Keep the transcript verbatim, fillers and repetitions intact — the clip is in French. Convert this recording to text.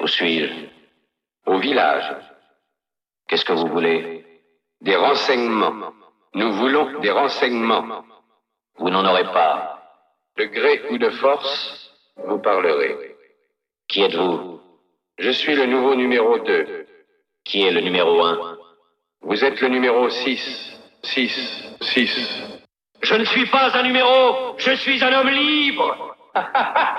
Où suis-je? Au village. Qu'est-ce que vous voulez? Des renseignements. Nous voulons des renseignements. Vous n'en aurez pas. De gré ou de force, vous parlerez. Qui êtes-vous? Je suis le nouveau numéro deux. Qui est le numéro un? Vous êtes le numéro six. six. six. Je ne suis pas un numéro, je suis un homme libre.